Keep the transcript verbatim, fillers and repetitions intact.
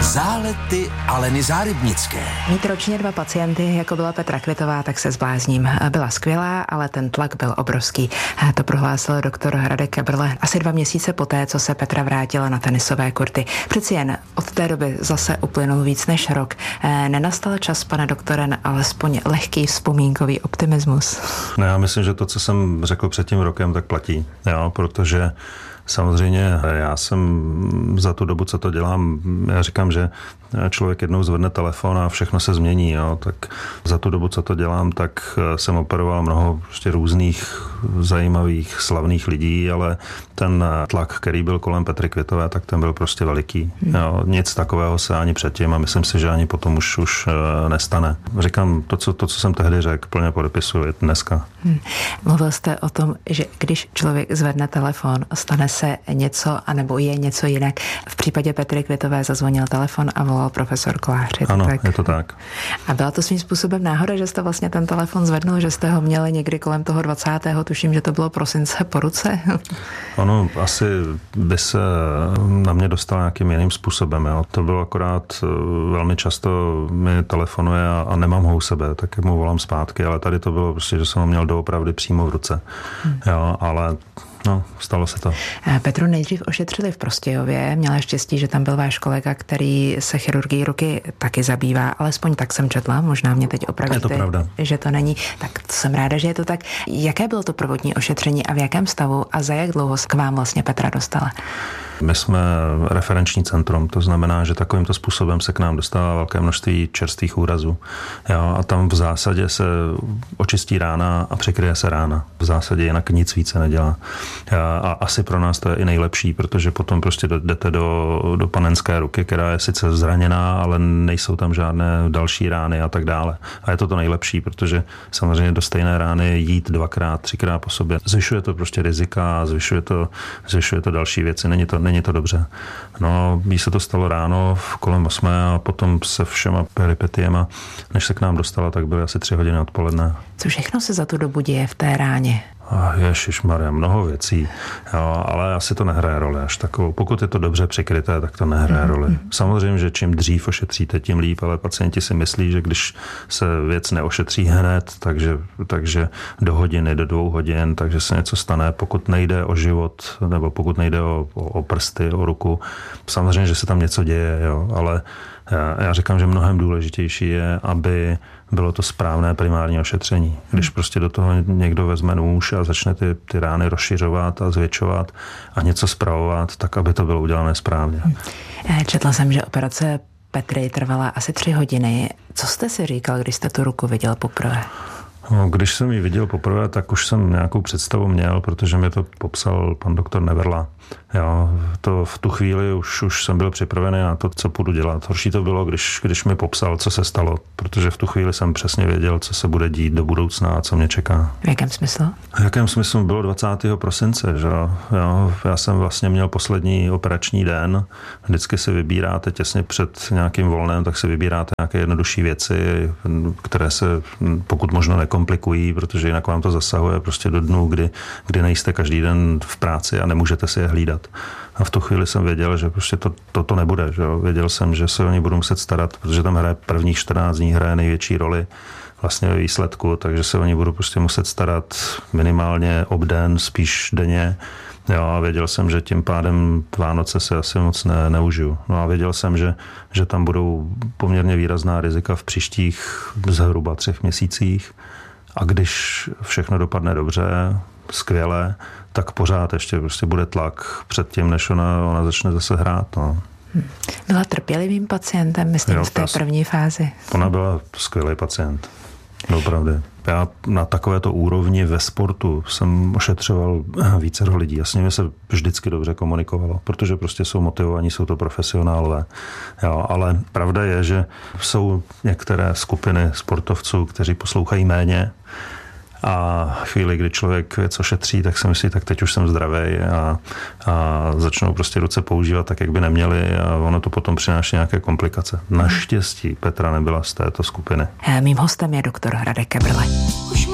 Zálety Aleny Zárybnické. Mít ročně dva pacienty, jako byla Petra Kvitová, tak se zblázním. Byla skvělá, ale ten tlak byl obrovský. To prohlásil doktor Radek Kebrle asi dva měsíce poté, co se Petra vrátila na tenisové kurty. Přeci jen od té doby zase uplynul víc než rok. Nenastal čas, pane doktore, na alespoň lehký vzpomínkový optimismus? No, já myslím, že to, co jsem řekl před tím rokem, tak platí. Jo, protože samozřejmě já jsem za tu dobu, co to dělám, já říkám, že člověk jednou zvedne telefon a všechno se změní. Jo. Tak za tu dobu, co to dělám, tak jsem operoval mnoho prostě různých zajímavých, slavných lidí, ale ten tlak, který byl kolem Petry Kvitové, tak ten byl prostě veliký. Jo. Nic takového se ani předtím a myslím si, že ani potom už, už nestane. Říkám, to co, to, co jsem tehdy řekl, plně podepisuji dneska. Hmm. Mluvil jste o tom, že když člověk zvedne telefon, stane se něco, anebo je něco jinak. V případě Petry Kvitové zazvonil telefon a volal profesor Kolář. Ano, tak? je to tak. A byla to svým způsobem náhoda, že jste vlastně ten telefon zvednul, že jste ho měli někdy kolem toho dvacátého tuším, že to bylo prosince po ruce? Ono asi by se na mě dostal nějakým jiným způsobem. Jo. To bylo akorát velmi často mi telefonuje a, a nemám ho u sebe, tak mu volám zpátky, ale tady to bylo prostě, že jsem ho měl doopravdy přímo v ruce. Hmm. Jo, ale no, stalo se to. Petru nejdřív ošetřili v Prostějově. Měla štěstí, že tam byl váš kolega, který se chirurgií ruky taky zabývá. Alespoň tak jsem četla, možná mě teď opravíte, je to pravda, že to není. Tak jsem ráda, že je to tak. Jaké bylo to prvotní ošetření a v jakém stavu a za jak dlouho se k vám vlastně Petra dostala? My jsme referenční centrum, to znamená, že takovýmto způsobem se k nám dostává velké množství čerstvých úrazů. Jo, a tam v zásadě se očistí rána a přikryje se rána. V zásadě jinak nic více nedělá. A asi pro nás to je i nejlepší, protože potom prostě jdete do, do panenské ruky, která je sice zraněná, ale nejsou tam žádné další rány a tak dále. A je to to nejlepší, protože samozřejmě do stejné rány jít dvakrát, třikrát po sobě zvyšuje to prostě rizika, zvyšuje to, zvyšuje to další věci. Není to Není to dobře. No, jí se to stalo ráno v kolem osmé a potom se všema peripetiema, než se k nám dostala, tak byly asi tři hodiny odpoledne. Co všechno se za tu dobu děje v té ráně? Ježišmarja, mnoho věcí, jo, ale asi to nehraje roli až takovou. Pokud je to dobře přikryté, tak to nehraje mm-hmm. roli. Samozřejmě, že čím dřív ošetříte, tím líp, ale pacienti si myslí, že když se věc neošetří hned, takže, takže do hodiny, do dvou hodin, takže se něco stane, pokud nejde o život, nebo pokud nejde o, o, o prsty, o ruku. Samozřejmě, že se tam něco děje, jo, ale já, já říkám, že mnohem důležitější je, aby bylo to správné primární ošetření. Když prostě do toho někdo vezme nůž a začne ty, ty rány rozšiřovat a zvětšovat a něco spravovat, tak aby to bylo udělané správně. Četla jsem, že operace Petry trvala asi tři hodiny. Co jste si říkal, když jste tu ruku viděl poprvé? No, když jsem ji viděl poprvé, tak už jsem nějakou představu měl, protože mi to popsal pan doktor Neverla. Jo, to v tu chvíli už, už jsem byl připravený na to, co budu dělat. Horší to bylo, když, když mi popsal, co se stalo, protože v tu chvíli jsem přesně věděl, co se bude dít do budoucna a co mě čeká. V jakém smyslu? V jakém smyslu? Bylo dvacátého prosince, že jo. Já jsem vlastně měl poslední operační den. Vždycky si vybíráte těsně před nějakým volnem, tak si vybíráte nějaké jednodušší věci, které se pokud možno nekomplikují, protože jinak vám to zasahuje prostě do dnů, kdy, kdy nejste každý den v práci a nemůžete si je hlídat. A v tu chvíli jsem věděl, že prostě to, to, to nebude. Že jo? Věděl jsem, že se o ně budu muset starat, protože tam hraje prvních čtrnáct dní hraje největší roli vlastně ve výsledku, takže se o ně budu prostě muset starat minimálně obden, spíš denně. Jo, a věděl jsem, že tím pádem Vánoce se asi moc ne, neužiju. No a věděl jsem, že, že tam budou poměrně výrazná rizika v příštích zhruba třech měsících. A když všechno dopadne dobře, skvěle, tak pořád ještě prostě bude tlak před tím, než ona, ona začne zase hrát. No. Byla trpělivým pacientem, myslím, jo, v té první fázi. Ona byla skvělý pacient. Opravdu. Já na takovéto úrovni ve sportu jsem ošetřoval vícero lidí. A s nimi se vždycky dobře komunikovalo, protože prostě jsou motivovaní, jsou to profesionálové. Jo, ale pravda je, že jsou některé skupiny sportovců, kteří poslouchají méně, a chvíli, kdy člověk věc ošetří, tak si myslí, tak teď už jsem zdravý a, a začnou prostě ruce používat tak, jak by neměli a ono to potom přináší nějaké komplikace. Naštěstí Petra nebyla z této skupiny. Mým hostem je doktor Radek Kebrle.